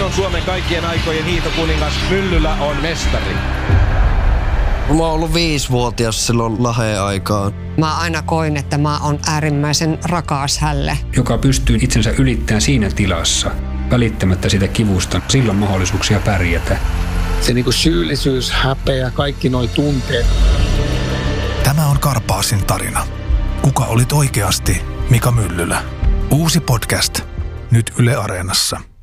on Suomen kaikkien aikojen hiihtokuningas. Myllylä on mestari. Mä oon ollut 5-vuotias silloin Laheen aikaan. Mä aina koin, että mä oon äärimmäisen rakas hälle. Joka pystyy itsensä ylittämään siinä tilassa, välittämättä sitä kivusta, silloin mahdollisuuksia pärjätä. Se niinku syyllisyys, häpeä, kaikki noi tunteet. Tämä on Karpaasin tarina. Kuka olit oikeasti Mika Myllylä? Uusi podcast, nyt Yle Areenassa.